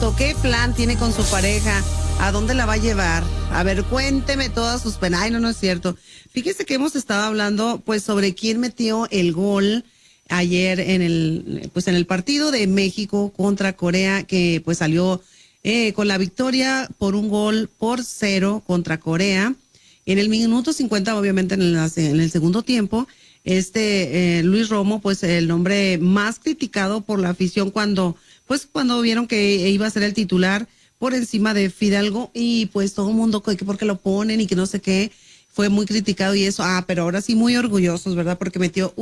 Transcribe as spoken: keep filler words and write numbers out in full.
esto? ¿Qué plan tiene con su pareja? ¿A dónde la va a llevar? A ver, cuénteme todas sus penas. Ay, no, no es cierto. Fíjese que hemos estado hablando, pues, sobre quién metió el gol ayer en el, pues, en el partido de México contra Corea, que, pues, salió eh, con la victoria por un gol por cero contra Corea. En el minuto cincuenta, obviamente, en el, en el segundo tiempo, este eh, Luis Romo, pues, el nombre más criticado por la afición cuando, pues, cuando vieron que iba a ser el titular por encima de Fidalgo, y pues todo el mundo que porque lo ponen y que no sé qué, fue muy criticado y eso. Ah, pero ahora sí muy orgullosos, ¿verdad? Porque metió